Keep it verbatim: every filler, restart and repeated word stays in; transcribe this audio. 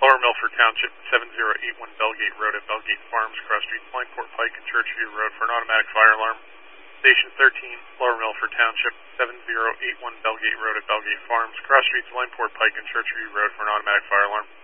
Lower Milford Township, seven zero eight one Belgate Road at Belgate Farms, cross streets Lineport Pike and Churchview Road for an automatic fire alarm. Station thirteen, Lower Milford Township, seven zero eight one Belgate Road at Belgate Farms, cross streets Lineport Pike and Churchview Road for an automatic fire alarm.